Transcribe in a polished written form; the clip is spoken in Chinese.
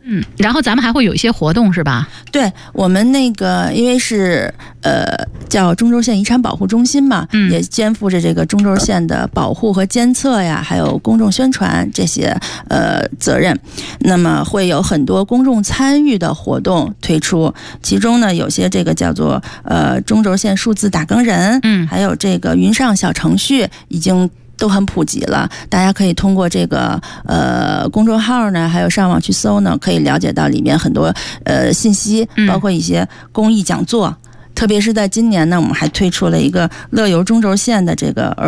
然后咱们还会有一些活动是吧？ 对，我们那个因为是叫中轴线遗产保护中心嘛，也肩负着这个中轴线的保护和监测呀，还有公众宣传这些责任。那么会有很多公众参与的活动推出，其中呢有些这个叫做中轴线数字打更人，还有这个云上小程序已经都很普及了，大家可以通过这个公众号呢，还有上网去搜呢，可以了解到里面很多信息，包括一些公益讲座。特别是在今年呢，我们还推出了一个乐游中轴线的这个